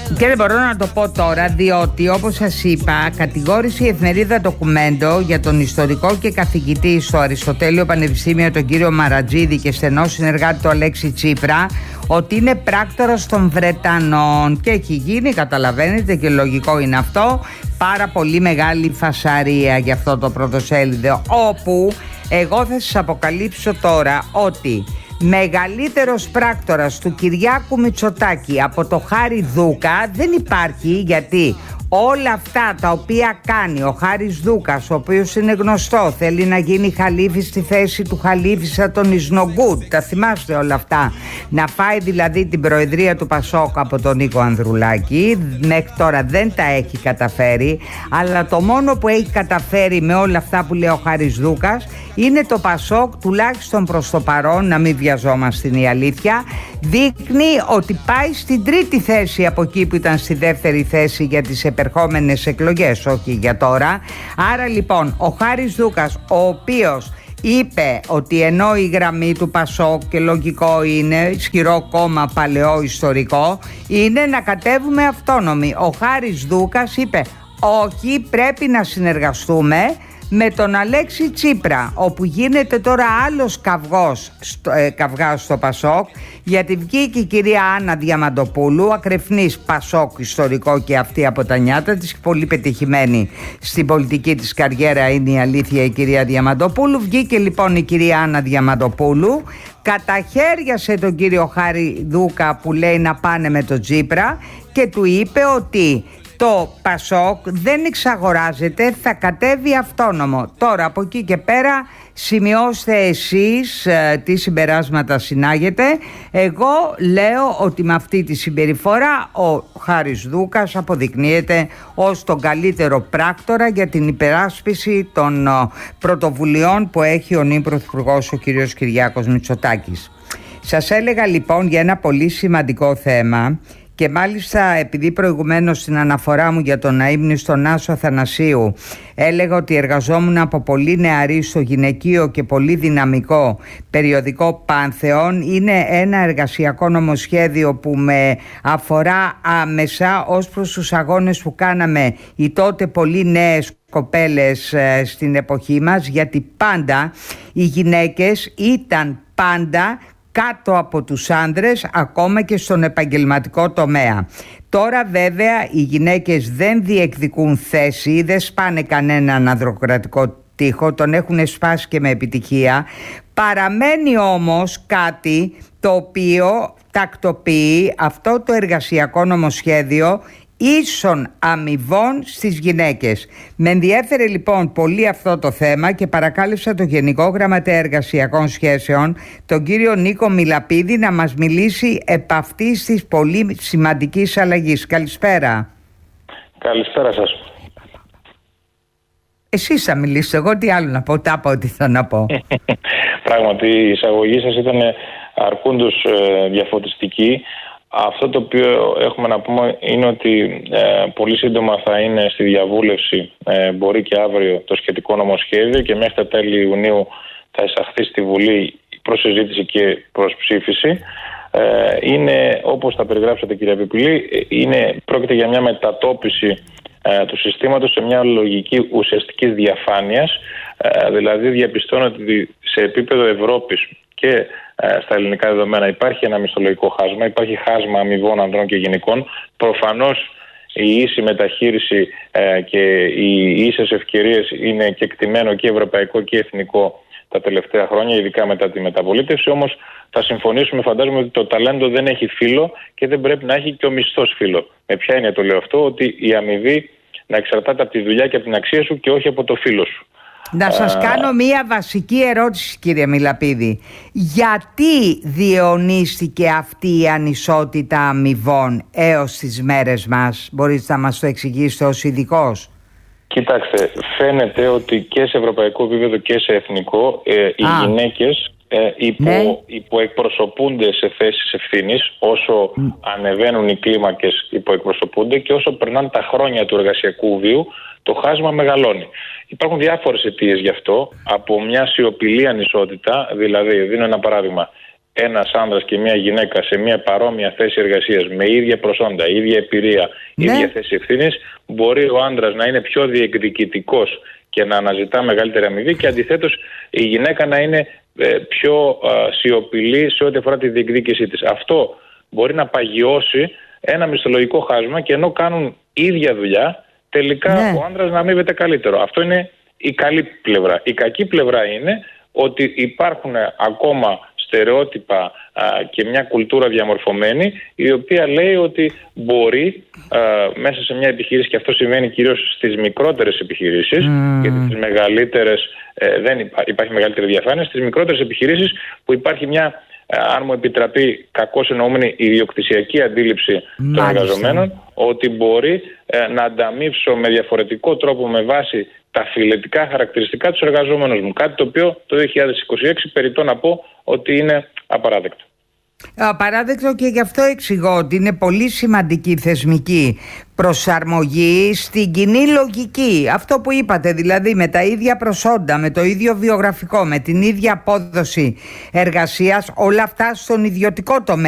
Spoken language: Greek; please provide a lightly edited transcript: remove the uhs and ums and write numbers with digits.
Και δεν μπορώ να το πω τώρα, διότι όπως σας είπα, κατηγόρησε η εφημερίδα Ντοκουμέντο για τον ιστορικό και καθηγητή στο Αριστοτέλειο Πανεπιστήμιο, τον κύριο Μαρατζίδη, και στενό συνεργάτη του Αλέξη Τσίπρα, ότι είναι πράκτορας των Βρετανών. Και έχει γίνει, καταλαβαίνετε, και λογικό είναι αυτό, πάρα πολύ μεγάλη φασαρία για αυτό το πρωτοσέλιδο, όπου εγώ θα σας αποκαλύψω τώρα ότι μεγαλύτερος πράκτορας του Κυριάκου Μητσοτάκη από το Χάρη Δούκα δεν υπάρχει, γιατί όλα αυτά τα οποία κάνει ο Χάρης Δούκας, ο οποίος είναι γνωστό, θέλει να γίνει χαλίφη στη θέση του χαλίφισσα τον Ισνογκούτ, τα θυμάστε όλα αυτά, να φάει δηλαδή την προεδρία του Πασόκ από τον Νίκο Ανδρουλάκη, μέχρι τώρα δεν τα έχει καταφέρει, αλλά το μόνο που έχει καταφέρει με όλα αυτά που λέει ο Χάρης Δούκας είναι το Πασόκ, τουλάχιστον προς το παρόν, να μην βιαζόμαστε, είναι η αλήθεια, δείχνει ότι πάει στην τρίτη θέση από εκεί που ήταν στη δεύτερη θέση για τις επερχόμενες εκλογές, όχι για τώρα. Άρα λοιπόν ο Χάρης Δούκας, ο οποίος είπε ότι ενώ η γραμμή του Πασόκ, και λογικό είναι, ισχυρό κόμμα, παλαιό, ιστορικό, είναι να κατέβουμε αυτόνομοι, ο Χάρης Δούκας είπε όχι, πρέπει να συνεργαστούμε με τον Αλέξη Τσίπρα, όπου γίνεται τώρα άλλος καυγάς στο Πασόκ, γιατί βγήκε η κυρία Άννα Διαμαντοπούλου, ακρεφνής Πασόκ ιστορικό και αυτή από τα νιάτα της, πολύ πετυχημένη στην πολιτική της καριέρα, είναι η αλήθεια, η κυρία Διαμαντοπούλου. Βγήκε λοιπόν η κυρία Άννα Διαμαντοπούλου, καταχέριασε τον κύριο Χάρη Δούκα που λέει να πάνε με τον Τσίπρα και του είπε ότι το Πασόκ δεν εξαγοράζεται, θα κατέβει αυτόνομο. Τώρα από εκεί και πέρα σημειώστε εσείς τι συμπεράσματα συνάγετε. Εγώ λέω ότι με αυτή τη συμπεριφορά ο Χάρης Δούκας αποδεικνύεται ως τον καλύτερο πράκτορα για την υπεράσπιση των πρωτοβουλειών που έχει ο νυν Πρωθυπουργός, ο κύριος Κυριάκος Μητσοτάκης. Σας έλεγα λοιπόν για ένα πολύ σημαντικό θέμα. Και μάλιστα επειδή προηγουμένως στην αναφορά μου για τον αείμνηστο Άσο Αθανασίου έλεγα ότι εργαζόμουν από πολύ νεαρή στο γυναικείο και πολύ δυναμικό περιοδικό Πάνθεον, είναι ένα εργασιακό νομοσχέδιο που με αφορά άμεσα ως προς τους αγώνες που κάναμε οι τότε πολύ νέες κοπέλες στην εποχή μας, γιατί πάντα οι γυναίκες ήταν πάντα κάτω από τους άνδρες, ακόμα και στον επαγγελματικό τομέα. Τώρα βέβαια οι γυναίκες δεν διεκδικούν θέση, δεν σπάνε κανέναν ανδροκρατικό τοίχο, τον έχουν σπάσει και με επιτυχία. Παραμένει όμως κάτι το οποίο τακτοποιεί αυτό το εργασιακό νομοσχέδιο ίσων αμοιβών στις γυναίκες. Με ενδιέφερε λοιπόν πολύ αυτό το θέμα και παρακάλεσα τον Γενικό Γραμματέα Εργασιακών Σχέσεων, τον κύριο Νίκο Μιλαπίδη, να μας μιλήσει επ' αυτής της πολύ σημαντικής αλλαγής. Καλησπέρα. Καλησπέρα σας. Εσείς θα μιλήσετε, εγώ τι άλλο να πω, τα πω ό,τι θα να πω. Πράγματι η εισαγωγή σας ήταν αρκούντος διαφωτιστική. Αυτό το οποίο έχουμε να πούμε είναι ότι πολύ σύντομα θα είναι στη διαβούλευση, μπορεί και αύριο, το σχετικό νομοσχέδιο και μέχρι τα τέλη Ιουνίου θα εισαχθεί στη Βουλή προς συζήτηση και προς ψήφιση. Είναι, όπως τα περιγράψατε κυρία Πιπηλή, πρόκειται για μια μετατόπιση του συστήματος σε μια λογική ουσιαστικής διαφάνειας. Δηλαδή διαπιστώνω ότι σε επίπεδο Ευρώπης και στα ελληνικά δεδομένα υπάρχει ένα μισθολογικό χάσμα, υπάρχει χάσμα αμοιβών ανδρών και γυναικών. Προφανώς η ίση μεταχείριση και οι ίσες ευκαιρίες είναι κεκτημένο και ευρωπαϊκό και εθνικό τα τελευταία χρόνια, ειδικά μετά τη μεταπολίτευση. Όμως θα συμφωνήσουμε, φαντάζομαι, ότι το ταλέντο δεν έχει φύλο και δεν πρέπει να έχει και ο μισθός φύλο. Με ποια έννοια το λέω αυτό? Ότι η αμοιβή να εξαρτάται από τη δουλειά και από την αξία σου και όχι από το φύλο σου. Να σας κάνω μία βασική ερώτηση, κύριε Μιλαπίδη. Γιατί διαιωνίστηκε αυτή η ανισότητα αμοιβών έως τις μέρες μας? Μπορείτε να μας το εξηγήσετε ως ειδικός? Κοιτάξτε, φαίνεται ότι και σε ευρωπαϊκό επίπεδο και σε εθνικό οι γυναίκες υποεκπροσωπούνται σε θέσεις ευθύνης. Όσο ανεβαίνουν οι κλίμακες υποεκπροσωπούνται και όσο περνάνε τα χρόνια του εργασιακού βίου το χάσμα μεγαλώνει. Υπάρχουν διάφορες αιτίες γι' αυτό, από μια σιωπηλή ανισότητα, δηλαδή δίνω ένα παράδειγμα, ένας άνδρας και μια γυναίκα σε μια παρόμοια θέση εργασίας με ίδια προσόντα, ίδια εμπειρία, ίδια θέση ευθύνης, μπορεί ο άνδρας να είναι πιο διεκδικητικός και να αναζητά μεγαλύτερη αμοιβή και αντιθέτως η γυναίκα να είναι πιο σιωπηλή σε ό,τι αφορά τη διεκδίκησή της. Αυτό μπορεί να παγιώσει ένα μισθολογικό χάσμα και ενώ κάνουν ίδια δουλειά, τελικά ο άνδρας να αμείβεται καλύτερο. Αυτό είναι η καλή πλευρά. Η κακή πλευρά είναι ότι υπάρχουν ακόμα στερεότυπα και μια κουλτούρα διαμορφωμένη η οποία λέει ότι μπορεί μέσα σε μια επιχείρηση, και αυτό συμβαίνει κυρίως στις μικρότερες επιχειρήσεις, γιατί στις μεγαλύτερες δεν υπάρχει μεγαλύτερη διαφάνεια, στις μικρότερες επιχειρήσεις που υπάρχει μια, αν μου επιτραπεί κακώς εννοούμενη, ιδιοκτησιακή αντίληψη των εργαζομένων, ότι μπορεί να ανταμείψω με διαφορετικό τρόπο με βάση τα φιλετικά χαρακτηριστικά τους εργαζόμενους μου. Κάτι το οποίο το 2026 περιττώ να πω ότι είναι απαράδεκτο. Απαράδεκτο, και γι' αυτό εξηγώ ότι είναι πολύ σημαντική θεσμική προσαρμογή στην κοινή λογική. Αυτό που είπατε, δηλαδή με τα ίδια προσόντα, με το ίδιο βιογραφικό, με την ίδια απόδοση εργασίας, όλα αυτά στον ιδιωτικό τομέα.